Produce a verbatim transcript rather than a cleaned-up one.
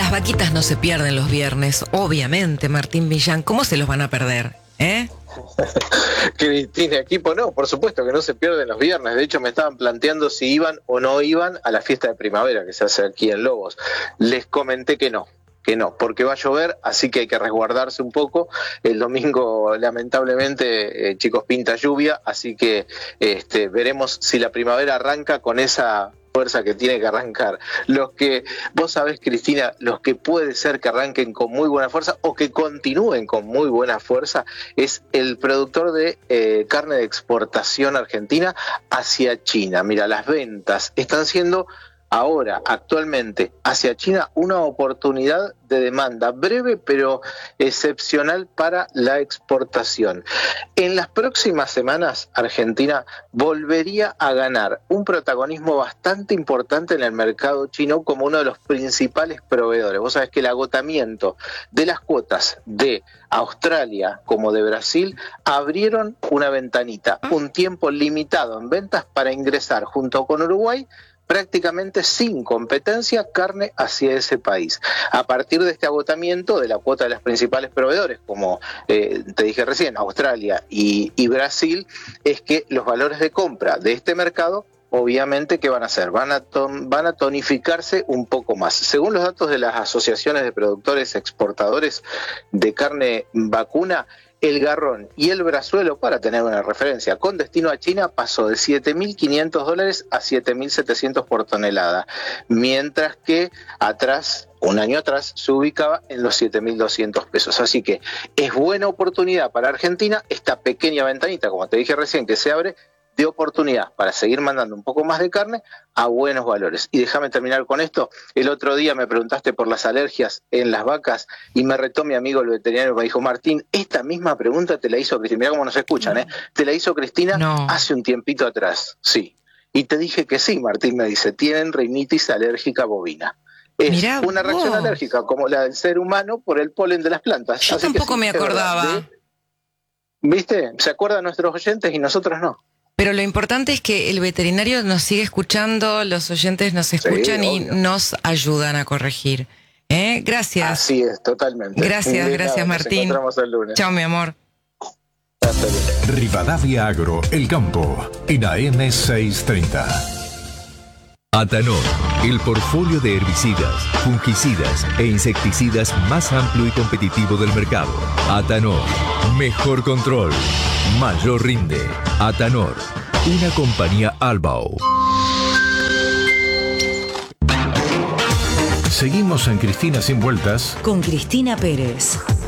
las vaquitas no se pierden los viernes, obviamente, Martín Millán. ¿Cómo se los van a perder? ¿Eh? Cristina, equipo, no, por supuesto que no se pierden los viernes. De hecho, me estaban planteando si iban o no iban a la fiesta de primavera que se hace aquí en Lobos. Les comenté que no. que no, porque va a llover, así que hay que resguardarse un poco. El domingo, lamentablemente, eh, chicos, pinta lluvia, así que este, veremos si la primavera arranca con esa fuerza que tiene que arrancar. Los que, vos sabés, Cristina, los que puede ser que arranquen con muy buena fuerza o que continúen con muy buena fuerza es el productor de eh, carne de exportación argentina hacia China. Mira, las ventas están siendo ahora, actualmente, hacia China, una oportunidad de demanda breve pero excepcional para la exportación. En las próximas semanas, Argentina volvería a ganar un protagonismo bastante importante en el mercado chino como uno de los principales proveedores. Vos sabés que el agotamiento de las cuotas de Australia como de Brasil abrieron una ventanita, un tiempo limitado en ventas para ingresar junto con Uruguay prácticamente sin competencia carne hacia ese país. A partir de este agotamiento de la cuota de los principales proveedores, como eh, te dije recién, Australia y, y Brasil, es que los valores de compra de este mercado, obviamente, ¿qué van a hacer? Van a, ton, van a tonificarse un poco más. Según los datos de las asociaciones de productores exportadores de carne vacuna, el garrón y el brazuelo, para tener una referencia, con destino a China pasó de siete mil quinientos dólares a siete mil setecientos por tonelada, mientras que atrás, un año atrás, se ubicaba en los siete mil doscientos pesos. Así que es buena oportunidad para Argentina esta pequeña ventanita, como te dije recién, que se abre, de oportunidad para seguir mandando un poco más de carne a buenos valores. Y déjame terminar con esto. El otro día me preguntaste por las alergias en las vacas y me retó mi amigo el veterinario, me dijo: Martín, esta misma pregunta te la hizo Cristina. Mirá cómo nos escuchan, ¿eh? Te la hizo Cristina no. hace un tiempito atrás. Sí. Y te dije que sí, Martín, me dice, tienen rinitis alérgica bovina. Es Mirá, una reacción vos. alérgica como la del ser humano por el polen de las plantas. Yo Así tampoco que sí, me acordaba. Verdad, ¿sí? ¿Viste? Se acuerdan nuestros oyentes y nosotros no. Pero lo importante es que el veterinario nos sigue escuchando, los oyentes nos escuchan sí, y obvio. nos ayudan a corregir. ¿Eh? Gracias. Así es, totalmente. Gracias, Bien, gracias, nada, Martín. Nos encontramos el lunes. Chao, mi amor. Rivadavia Agro, El Campo, en A M seiscientos treinta. Atanor, el portfolio de herbicidas, fungicidas e insecticidas más amplio y competitivo del mercado. Atanor, mejor control, mayor rinde. Atanor, una compañía Albao. Seguimos en Cristina Sin Vueltas con Cristina Pérez.